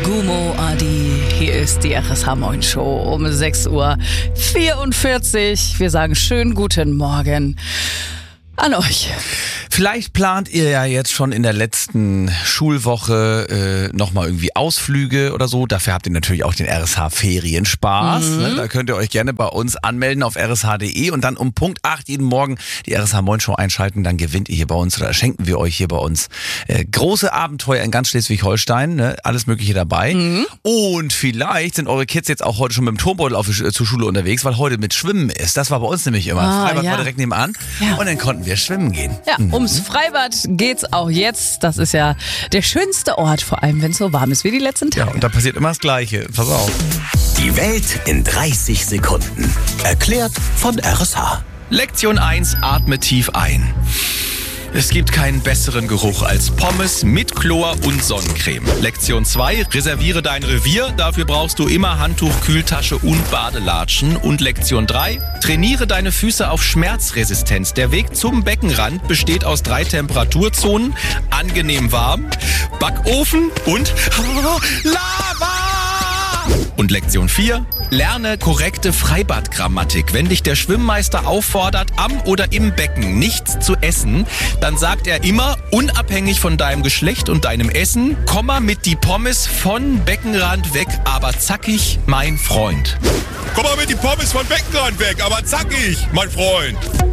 Gumo Adi, hier ist die RSH Moin Show um 6:44 Uhr. Wir sagen schönen guten Morgen an euch. Vielleicht plant ihr ja jetzt schon in der letzten Schulwoche nochmal irgendwie Ausflüge oder so. Dafür habt ihr natürlich auch den RSH-Ferienspaß. Ne? Da könnt ihr euch gerne bei uns anmelden auf rsh.de und dann um Punkt 8 jeden Morgen die RSH Moin Show einschalten. Dann gewinnt ihr hier bei uns oder schenken wir euch hier bei uns große Abenteuer in ganz Schleswig-Holstein. Ne? Alles Mögliche dabei. Und vielleicht sind eure Kids jetzt auch heute schon mit dem Turmbeutel zur Schule unterwegs, weil heute mit Schwimmen ist. Das war bei uns nämlich immer. Das Freibad war direkt nebenan. Ja. Und dann konnten wir schwimmen gehen. Ja, ums Freibad geht's auch jetzt. Das ist ja der schönste Ort, vor allem wenn es so warm ist wie die letzten Tage. Ja, und da passiert immer das Gleiche. Pass auf. Die Welt in 30 Sekunden. Erklärt von RSH. Lektion 1, atme tief ein. Es gibt keinen besseren Geruch als Pommes mit Chlor und Sonnencreme. Lektion 2, reserviere dein Revier. Dafür brauchst du immer Handtuch, Kühltasche und Badelatschen. Und Lektion 3, trainiere deine Füße auf Schmerzresistenz. Der Weg zum Beckenrand besteht aus 3 Temperaturzonen. Angenehm warm, Backofen und Lava! Und Lektion 4, lerne korrekte Freibadgrammatik. Wenn dich der Schwimmmeister auffordert, am oder im Becken nichts zu essen, dann sagt er immer, unabhängig von deinem Geschlecht und deinem Essen, komm mal mit die Pommes von Beckenrand weg, aber zackig, mein Freund. Komm mal mit die Pommes von Beckenrand weg, aber zackig, mein Freund.